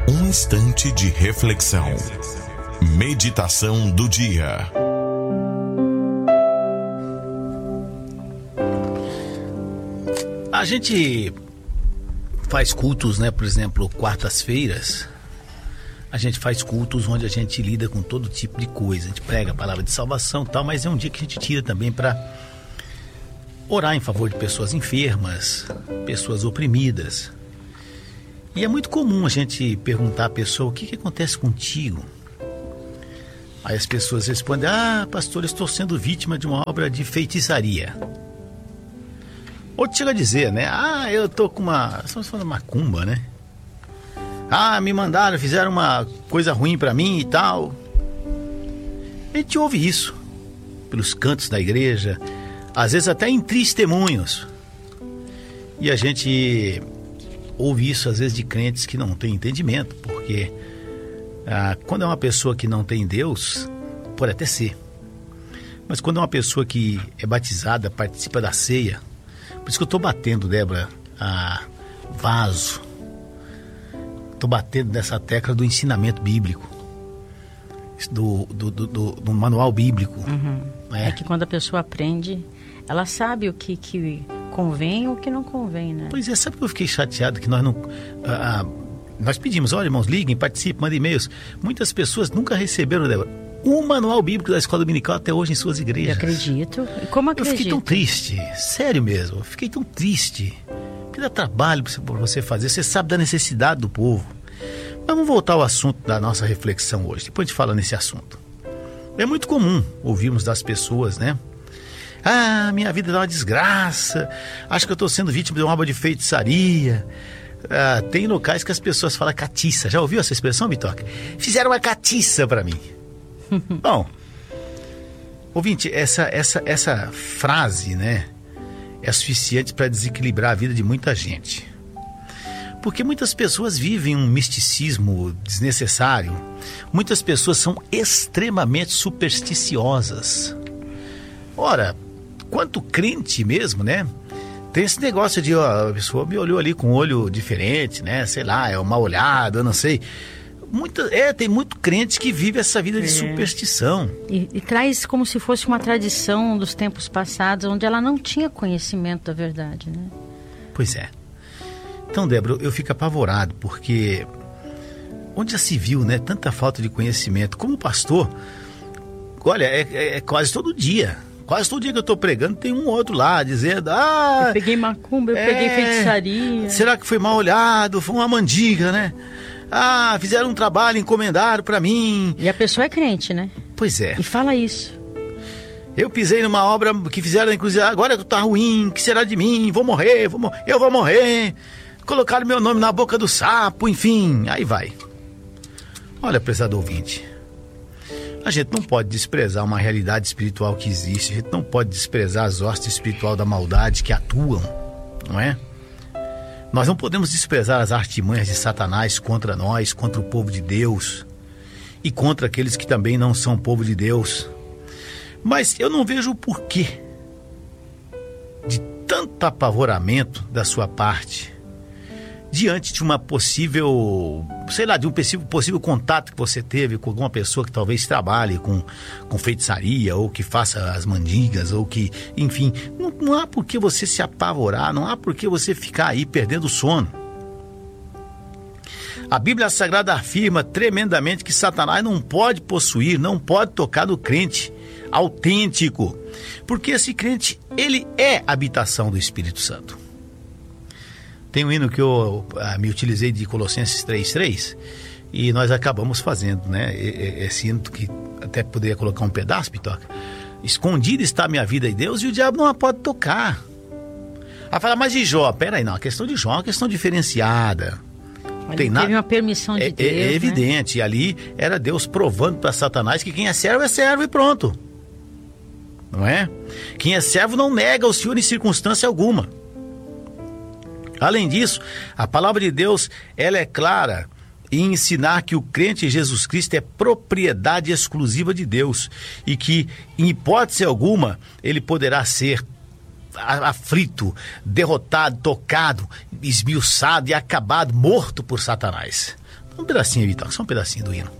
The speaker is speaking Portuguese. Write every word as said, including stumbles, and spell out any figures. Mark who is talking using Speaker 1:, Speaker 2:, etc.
Speaker 1: Um instante de reflexão. Meditação do dia.
Speaker 2: A gente faz cultos, né? Por exemplo, quartas-feiras, a gente faz cultos onde a gente lida com todo tipo de coisa. A gente prega a palavra de salvação e tal, mas é um dia que a gente tira também para orar em favor de pessoas enfermas, pessoas oprimidas. E é muito comum a gente perguntar à pessoa: o que, que acontece contigo? Aí as pessoas respondem: ah, pastor, eu estou sendo vítima de uma obra de feitiçaria. Outro chega a dizer, né? Ah, eu tô com uma... Estamos falando de macumba, né? Ah, me mandaram, fizeram uma coisa ruim pra mim e tal. A gente ouve isso pelos cantos da igreja, às vezes até em testemunhos. E a gente ouve isso às vezes de crentes que não têm entendimento, porque ah, quando é uma pessoa que não tem Deus, pode até ser. Mas quando é uma pessoa que é batizada, participa da ceia... Por isso que eu estou batendo, Débora, a vaso. Estou batendo nessa tecla do ensinamento bíblico, do, do, do, do, do manual bíblico.
Speaker 3: Uhum.
Speaker 2: É.
Speaker 3: É que quando a pessoa aprende, ela sabe o que, que convém ou o que não convém, né?
Speaker 2: Pois é, sabe que eu fiquei chateado que nós não... Ah, nós pedimos, olha, irmãos, liguem, participem, mandem e-mails. Muitas pessoas nunca receberam, Débora, o manual bíblico da escola dominical até hoje em suas igrejas.
Speaker 3: Eu acredito. E como acredito?
Speaker 2: Eu fiquei tão triste, sério mesmo, eu fiquei tão triste. Porque dá trabalho para você fazer, você sabe da necessidade do povo. Mas vamos voltar ao assunto da nossa reflexão hoje, depois a gente fala nesse assunto. É muito comum ouvirmos das pessoas, né? Ah, minha vida é uma desgraça, acho que eu estou sendo vítima de uma obra de feitiçaria. Ah, tem locais que as pessoas falam catiça. Já ouviu essa expressão, Bitoca? Fizeram uma catiça para mim. Bom, ouvinte, essa, essa, essa frase, né, é suficiente para desequilibrar a vida de muita gente. Porque muitas pessoas vivem um misticismo desnecessário. Muitas pessoas são extremamente supersticiosas. Ora, quanto crente mesmo, né? Tem esse negócio de, ó, a pessoa me olhou ali com um olho diferente, né? Sei lá, é um mal olhado, eu não sei. Muita, é, tem muito crente que vive essa vida de é. superstição.
Speaker 3: E, e traz como se fosse uma tradição dos tempos passados, onde ela não tinha conhecimento da verdade, né?
Speaker 2: Pois é. Então, Débora, eu fico apavorado, porque onde já se viu, né, tanta falta de conhecimento. Como pastor, olha, é, é, é quase todo dia. Quase todo dia que eu estou pregando, tem um outro lá dizendo: ah,
Speaker 3: eu peguei macumba, eu
Speaker 2: é,
Speaker 3: peguei feitiçaria.
Speaker 2: Será que foi mal olhado? Foi uma mandiga, né? Ah, fizeram um trabalho, encomendaram para mim.
Speaker 3: E a pessoa é crente, né?
Speaker 2: Pois é.
Speaker 3: E fala isso.
Speaker 2: Eu pisei numa obra que fizeram, inclusive, agora tu tá ruim, que será de mim? Vou morrer, vou mor- eu vou morrer. Colocaram meu nome na boca do sapo, enfim, aí vai. Olha, prezado ouvinte, a gente não pode desprezar uma realidade espiritual que existe, a gente não pode desprezar as hostes espirituais da maldade que atuam, não é? Nós não podemos desprezar as artimanhas de Satanás contra nós, contra o povo de Deus e contra aqueles que também não são povo de Deus. Mas eu não vejo o porquê de tanto apavoramento da sua parte diante de uma possível, sei lá, de um possível, possível contato que você teve com alguma pessoa que talvez trabalhe com, com feitiçaria, ou que faça as mandigas, ou que, enfim, não, não há por que você se apavorar, não há por que você ficar aí perdendo o sono. A Bíblia Sagrada afirma tremendamente que Satanás não pode possuir, não pode tocar no crente autêntico, porque esse crente, ele é a habitação do Espírito Santo. Tem um hino que eu ah, me utilizei de Colossenses três, três, e nós acabamos fazendo, né? Esse hino que até poderia colocar um pedaço, Pitoca. Escondida está a minha vida em Deus e o diabo não a pode tocar. Aí fala, mas de Jó? Pera aí, não, a questão de Jó é uma questão diferenciada.
Speaker 3: Mas
Speaker 2: tem
Speaker 3: teve
Speaker 2: nada...
Speaker 3: uma permissão de
Speaker 2: é,
Speaker 3: Deus,
Speaker 2: é evidente, né? E ali era Deus provando para Satanás que quem é servo é servo e pronto. Não é? Quem é servo não nega o Senhor em circunstância alguma. Além disso, a palavra de Deus, ela é clara em ensinar que o crente em Jesus Cristo é propriedade exclusiva de Deus e que, em hipótese alguma, ele poderá ser aflito, derrotado, tocado, esmiuçado e acabado, morto por Satanás. Um pedacinho, Vitor, só um pedacinho do hino.